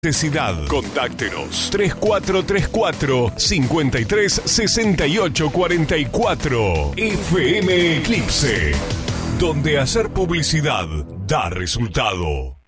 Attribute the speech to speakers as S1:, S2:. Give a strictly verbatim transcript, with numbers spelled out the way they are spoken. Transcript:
S1: Necesidad. Contáctenos tres cuatro tres cuatro, cinco tres seis ocho cuatro cuatro. F M Eclipse, donde hacer publicidad da resultado.